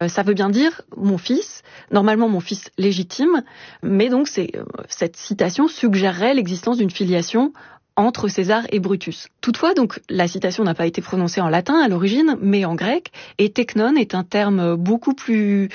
Ça veut bien dire mon fils, normalement mon fils légitime, mais donc cette citation suggérerait l'existence d'une filiation entre César et Brutus. Toutefois, donc, la citation n'a pas été prononcée en latin à l'origine, mais en grec, et teknon est un terme beaucoup plus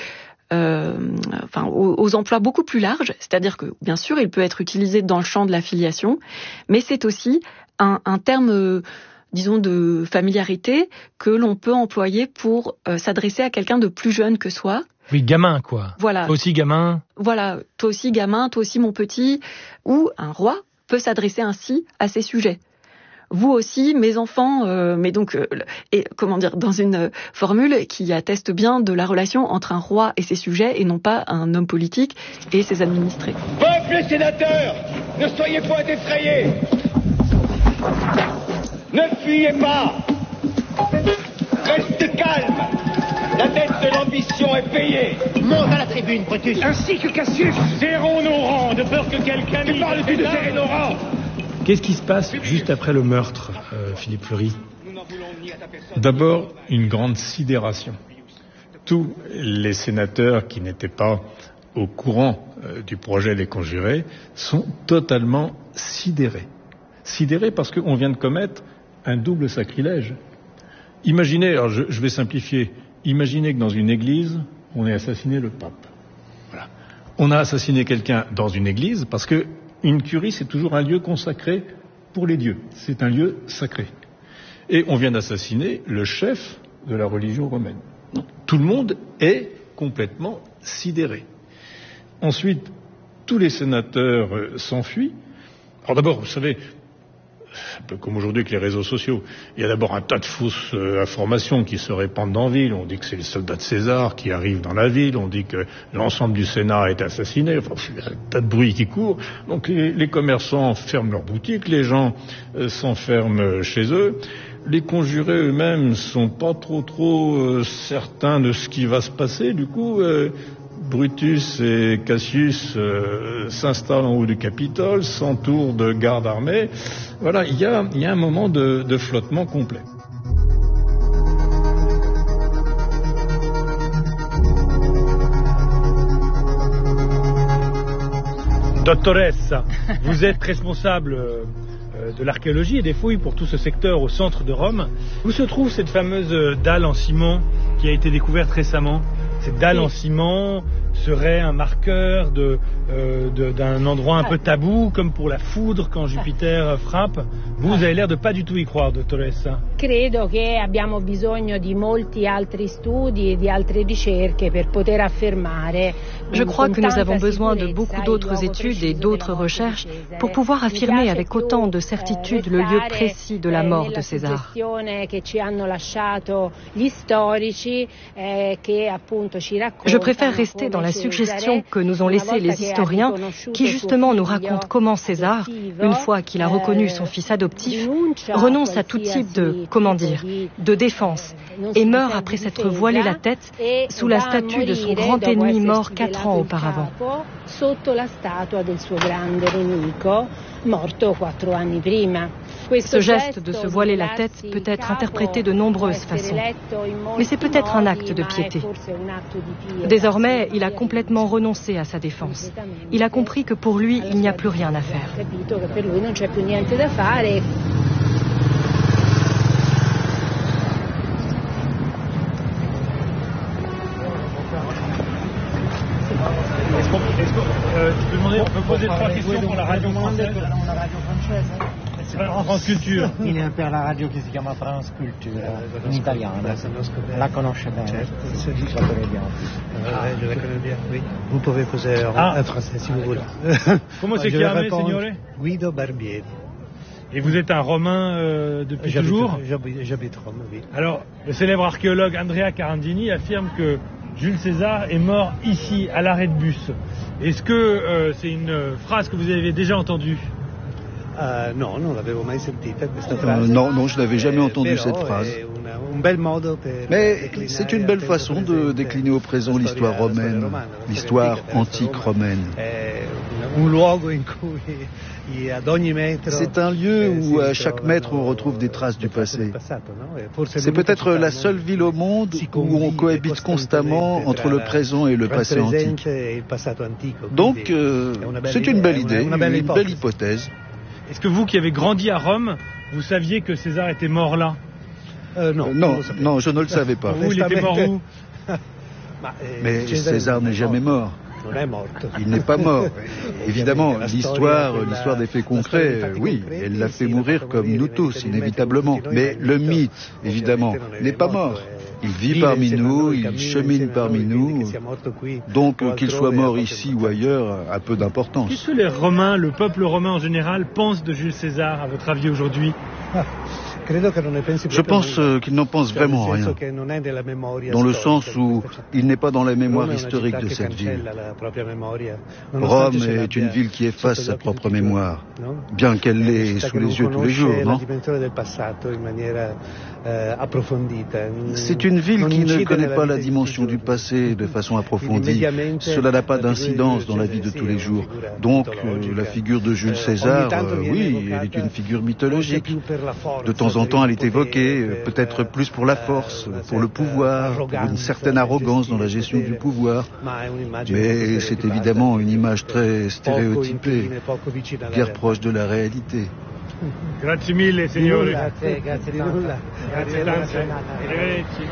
aux emplois beaucoup plus larges, c'est-à-dire que, bien sûr, il peut être utilisé dans le champ de la filiation, mais c'est aussi un terme, disons, de familiarité que l'on peut employer pour s'adresser à quelqu'un de plus jeune que soi. Oui, gamin, quoi. Voilà. Toi aussi, gamin. Voilà, toi aussi, gamin, toi aussi, mon petit, ou un roi peut s'adresser ainsi à ses sujets. Vous aussi, mes enfants, mais donc, dans une formule qui atteste bien de la relation entre un roi et ses sujets et non pas un homme politique et ses administrés. Peuple et sénateurs, ne soyez point effrayés. Ne fuyez pas. Restez calme. La dette de l'ambition est payée. Monte à la tribune, Brutus. Ainsi que Cassius. Serrons nos rangs de peur que quelqu'un... Tu parles-tu de serrer nos rangs? Qu'est-ce qui se passe juste après le meurtre, Philippe Fleury? D'abord, une grande sidération. Tous les sénateurs qui n'étaient pas au courant du projet des Conjurés sont totalement sidérés. Sidérés parce qu'on vient de commettre un double sacrilège. Imaginez, alors je vais simplifier, imaginez que dans une église, on ait assassiné le pape. Voilà. On a assassiné quelqu'un dans une église parce que une curie, c'est toujours un lieu consacré pour les dieux. C'est un lieu sacré. Et on vient d'assassiner le chef de la religion romaine. Tout le monde est complètement sidéré. Ensuite, tous les sénateurs s'enfuient. Alors d'abord, vous savez, un peu comme aujourd'hui avec les réseaux sociaux, il y a d'abord un tas de fausses informations qui se répandent dans la ville. On dit que c'est les soldats de César qui arrivent dans la ville, on dit que l'ensemble du Sénat est assassiné, enfin, il y a un tas de bruit qui court. Donc les commerçants ferment leurs boutiques, les gens s'enferment chez eux. Les conjurés eux-mêmes sont pas trop certains de ce qui va se passer. Du coup, Brutus et Cassius s'installent en haut du Capitole, s'entourent de gardes armés. Voilà, il y a un moment de flottement complet. Dottoressa, vous êtes responsable de l'archéologie et des fouilles pour tout ce secteur au centre de Rome. Où se trouve cette fameuse dalle en ciment qui a été découverte récemment? Cette dalle en ciment serait un marqueur d'un endroit un peu tabou, comme pour la foudre quand Jupiter frappe. Vous avez l'air de pas du tout y croire, dottoressa. Credo che abbiamo bisogno di molti altri studi e di altre ricerche per poter affermare. Je crois que nous avons besoin de beaucoup d'autres études et d'autres recherches pour pouvoir affirmer avec autant de certitude le lieu précis de la mort de César. Je préfère rester dans la suggestion que nous ont laissée les historiens qui justement nous racontent comment César, une fois qu'il a reconnu son fils adoptif, renonce à tout type de défense et meurt après s'être voilé la tête sous la statue de son grand ennemi mort 4 ans auparavant. Ce geste de se voiler la tête peut être interprété de nombreuses façons, mais c'est peut-être un acte de piété. Désormais, il a complètement renoncé à sa défense. Il a compris que pour lui, il n'y a plus rien à faire. Tu peux demander, on peut poser 3 questions pour la radio française. France Culture. Il y a per la radio che si chiama France Culture, in italiano. La conosce bene. Je la connais bien, oui. Vous pouvez poser en français si vous voulez. Comment c'est chiamé, signore? Guido Barbieri. Et vous êtes un Romain depuis toujours? J'habite Rome, oui. Alors, le célèbre archéologue Andrea Carandini affirme que Jules César est mort ici, à l'arrêt de bus. Est-ce que c'est une phrase que vous avez déjà entendue? No, non l'avevo mai sentita questa frase. Non, je n'avais jamais entendu cette phrase. Mais c'est une belle façon de décliner au présent l'histoire romaine, l'histoire antique romaine. C'est un lieu où à chaque mètre on retrouve des traces du passé. C'est peut-être la seule ville au monde où on cohabite constamment entre le présent et le passé antique. Donc c'est une belle idée, une belle hypothèse. Est-ce que vous qui avez grandi à Rome, vous saviez que César était mort là? Non, je ne le savais pas. Vous, il était mort où? Mais César n'est jamais mort. Il n'est pas mort. Évidemment, l'histoire des faits concrets, oui, elle l'a fait mourir comme nous tous, inévitablement. Mais le mythe, évidemment, n'est pas mort. Il vit parmi nous, il chemine parmi nous. Donc, qu'il soit mort ici ou ailleurs, a peu d'importance. Qu'est-ce que les Romains, le peuple romain en général, pensent de Jules César, à votre avis, aujourd'hui? Je pense qu'il n'en pense vraiment rien, dans le sens où il n'est pas dans la mémoire historique de cette ville. Rome est une ville qui efface sa propre mémoire, bien qu'elle l'ait sous les yeux tous les jours, non? C'est une ville qui ne connaît pas la dimension du passé de façon approfondie. Cela n'a pas d'incidence dans la vie de tous les jours. Donc, la figure de Jules César, oui, elle est une figure mythologique. De temps en temps, elle est évoquée, peut-être plus pour la force, pour le pouvoir, pour une certaine arrogance dans la gestion du pouvoir. Mais c'est évidemment une image très stéréotypée, guère proche de la réalité. Grazie mille, signore. Grazie di nulla. Grazie tante. Arrivederci.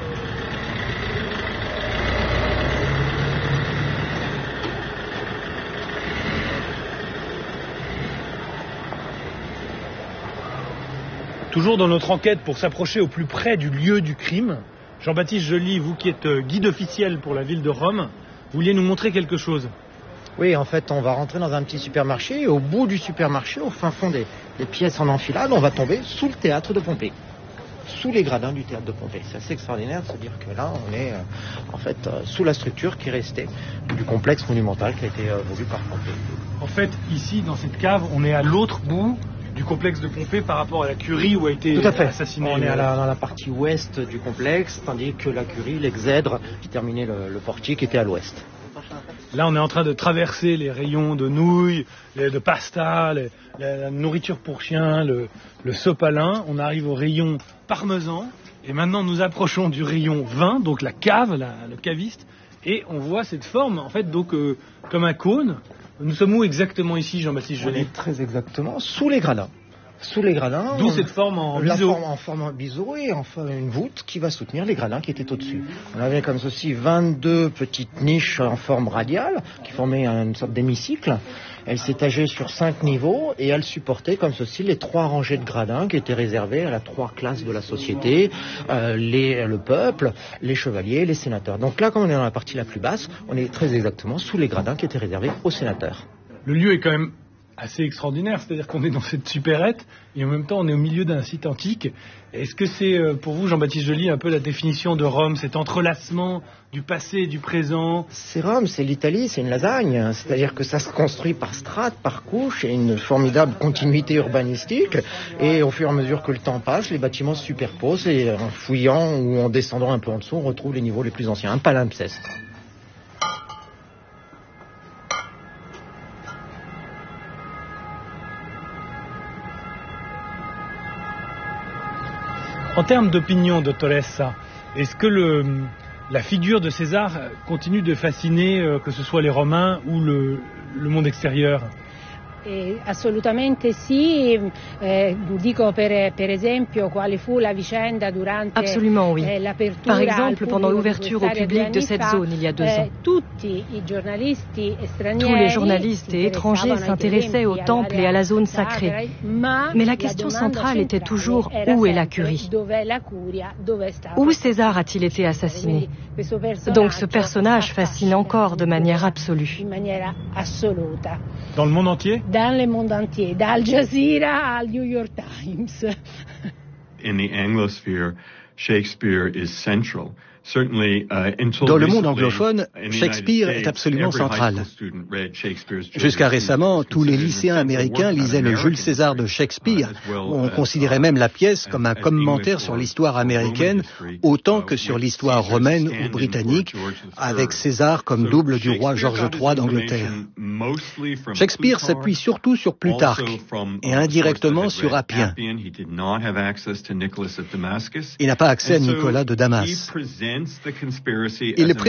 Toujours dans notre enquête pour s'approcher au plus près du lieu du crime, Jean-Baptiste Joly, vous qui êtes guide officiel pour la ville de Rome, vous vouliez nous montrer quelque chose. Oui, en fait, on va rentrer dans un petit supermarché et au bout du supermarché, au fin fond des pièces en enfilade, on va tomber sous le théâtre de Pompée. Sous les gradins du théâtre de Pompée. C'est assez extraordinaire de se dire que là, on est en fait sous la structure qui est restée du complexe monumental qui a été voulu par Pompée. En fait, ici, dans cette cave, on est à l'autre bout du complexe de Pompée par rapport à la curie où a été assassiné. On est dans la partie ouest du complexe, tandis que la curie, l'exèdre, qui terminait le portique, était à l'ouest. Là, on est en train de traverser les rayons de nouilles, de pasta, la nourriture pour chiens, le sopalin. On arrive au rayon parmesan. Et maintenant, nous approchons du rayon vin, donc la cave, le caviste. Et on voit cette forme, en fait, donc comme un cône. Nous sommes où exactement ici, Jean-Baptiste Joly? Très exactement, sous les gradins. Sous les gradins. D'où cette forme en biseau. En forme en biseau et enfin une voûte qui va soutenir les gradins qui étaient au-dessus. On avait comme ceci 22 petites niches en forme radiale qui formaient une sorte d'hémicycle. Elle s'étageait sur 5 niveaux et elle supportait comme ceci les 3 rangées de gradins qui étaient réservées à la 3 classes de la société, le peuple, les chevaliers, les sénateurs. Donc là, comme on est dans la partie la plus basse, on est très exactement sous les gradins qui étaient réservés aux sénateurs. Le lieu est quand même assez extraordinaire, c'est-à-dire qu'on est dans cette supérette et en même temps on est au milieu d'un site antique. Est-ce que c'est pour vous, Jean-Baptiste Joly, un peu la définition de Rome, cet entrelacement du passé et du présent? C'est Rome, c'est l'Italie, c'est une lasagne, c'est-à-dire que ça se construit par strates, par couches, et une formidable continuité urbanistique, et au fur et à mesure que le temps passe, les bâtiments se superposent et en fouillant ou en descendant un peu en dessous, on retrouve les niveaux les plus anciens, un palimpseste. En termes d'opinion, dottoressa, est-ce que la figure de César continue de fasciner, que ce soit les Romains ou le monde extérieur? Assolutamente sì, dico per esempio quale fu la vicenda durante Absolument, oui. l'apertura. Par exemple, pendant l'ouverture au public de cette zone il y a 2 ans. Tous les journalistes et étrangers s'intéressaient au temple et à la zone sacrée. Mais la question centrale était toujours où est la curie? Où César a-t-il été assassiné? Donc ce personnage fascine encore de manière absolue. Dans le monde entier? Dans le monde entier, d'Al Jazeera al New York Times. In the Anglosphere, Shakespeare is central Dans le monde anglophone, Shakespeare est absolument central. Jusqu'à récemment, tous les lycéens américains lisaient le Jules César de Shakespeare. On considérait même la pièce comme un commentaire sur l'histoire américaine, autant que sur l'histoire romaine ou britannique, avec César comme double du roi George III d'Angleterre. Shakespeare s'appuie surtout sur Plutarque et indirectement sur Appien. Il n'a pas accès à Nicolas de Damas. Il